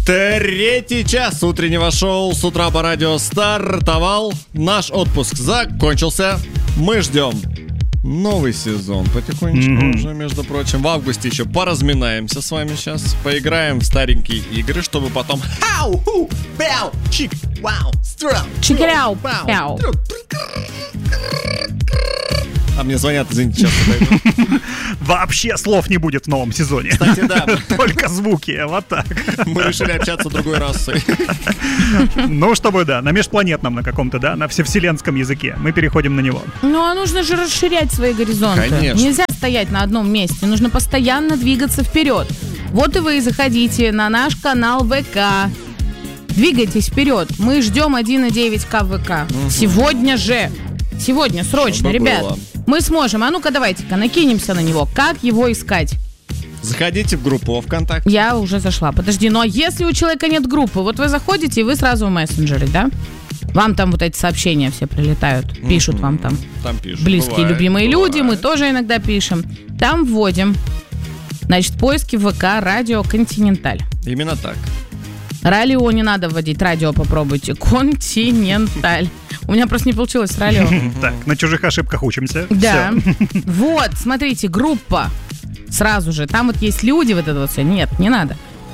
Третий час утреннего шоу с утра по радио стартовал. Наш отпуск закончился. Мы ждем новый сезон потихонечку уже, между прочим. В августе еще поразминаемся с вами сейчас. Поиграем в старенькие игры, чтобы потом... Чик-ряу. А мне звонят, извините, сейчас подойду. Вообще слов не будет в новом сезоне. Кстати, да. Только звуки, вот так. Мы решили общаться другой расой. Ну, чтобы, да, на межпланетном на каком-то, да, на всевселенском языке. Мы переходим на него. Ну, а нужно же расширять свои горизонты. Конечно. Нельзя стоять на одном месте. Нужно постоянно двигаться вперед. Вот и вы заходите на наш канал ВК. Двигайтесь вперед. Мы ждем 1,9К ВК. Сегодня же. Сегодня, срочно, Чтобы ребят. было. Мы сможем. А ну-ка, давайте-ка накинемся на него. Как его искать? Заходите в группу во ВКонтакте. Я уже зашла. Подожди, но если у человека нет группы, вот вы заходите, и вы сразу в мессенджере, да? Вам там вот эти сообщения все прилетают. Пишут вам там. Там пишут. Близкие, Бывает, любимые люди. Мы бывает. тоже иногда пишем. Там вводим. Значит, поиски ВК «Радио Континенталь». Именно так. Радио не надо вводить, радио попробуйте. Континенталь. У меня просто не получилось с радио. Так, на чужих ошибках учимся. Да. Всё. Вот, смотрите, группа. Сразу же. Там вот есть люди, вот это вот все. Нет, не надо.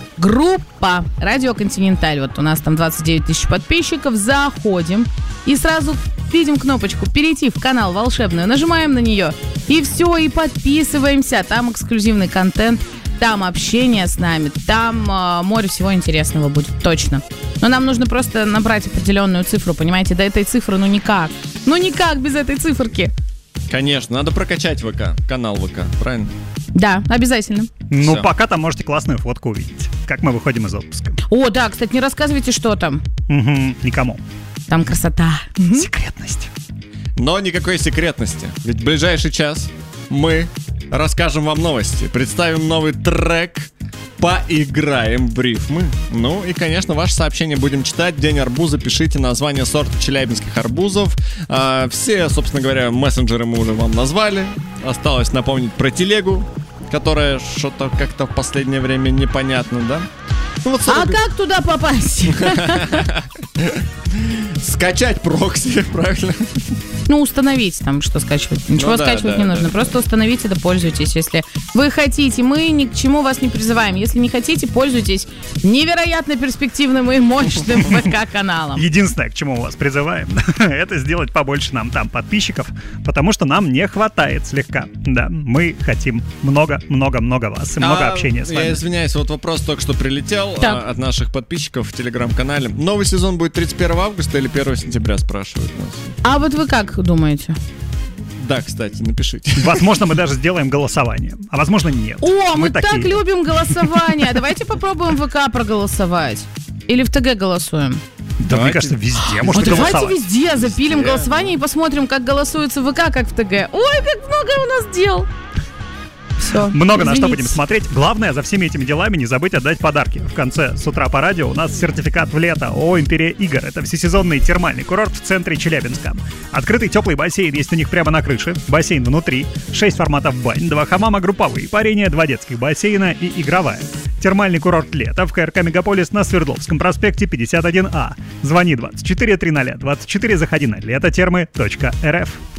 Группа «Радио Континенталь». Вот у нас там 29 тысяч подписчиков. Заходим. И сразу видим кнопочку «Перейти в канал волшебную». Нажимаем на нее. И все, и подписываемся. Там эксклюзивный контент. Там общение с нами, там море всего интересного будет, точно. Но нам нужно просто набрать определенную цифру, понимаете? До этой цифры, ну никак. Ну никак без этой циферки. Конечно, надо прокачать ВК, канал ВК, правильно? Да, обязательно. Ну, Всё. пока там можете классную фотку увидеть, как мы выходим из отпуска. О, да, кстати, не рассказывайте, что там. Никому. Там красота. Секретность. Но никакой секретности. Ведь в ближайший час мы расскажем вам новости, представим новый трек, поиграем в рифмы. Ну и, конечно, ваши сообщения будем читать. День арбуза, пишите название сорта челябинских арбузов. Все, собственно говоря, мессенджеры мы уже вам назвали. Осталось напомнить про телегу, которая что-то как-то в последнее время непонятно, да? Ну, вот А как туда попасть? скачать прокси, правильно? Ну, установить там, что скачивать. Ничего Ну да, скачивать да, не нужно. да. Просто установите, да пользуйтесь. Если вы хотите, мы ни к чему вас не призываем. Если не хотите, пользуйтесь невероятно перспективным и мощным ВК-каналом. Единственное, к чему вас призываем, это сделать побольше нам там подписчиков, потому что нам не хватает слегка. Да, мы хотим много-много-много вас и много общения с Я вами. извиняюсь, вот вопрос только что прилетел Так. от наших подписчиков в телеграм-канале. Новый сезон будет 31 августа или 1 сентября, спрашивают нас. А вот вы как думаете? Да, кстати, напишите. Возможно, мы даже сделаем голосование, а возможно, нет. О, мы такие. так любим голосование. Давайте попробуем в ВК проголосовать. Или в ТГ голосуем. Да, мне Давайте. кажется, везде А можно давайте голосовать. везде запилим Везде. голосование и посмотрим, как голосуется в ВК, как в ТГ. Ой, как много у нас дел. Все. Много на что будем смотреть. Главное, за всеми этими делами не забыть отдать подарки. В конце с утра по радио у нас сертификат в лето ООО «Империя игр». Это всесезонный термальный курорт в центре Челябинска. Открытый теплый бассейн есть у них прямо на крыше. Бассейн внутри. 6 форматов бань, 2 хамама групповые, парение, 2 детских бассейна и игровая. Термальный курорт «Лето» в КРК «Мегаполис» на Свердловском проспекте 51А. Звони 24 300 24, заходи на летотермы.рф.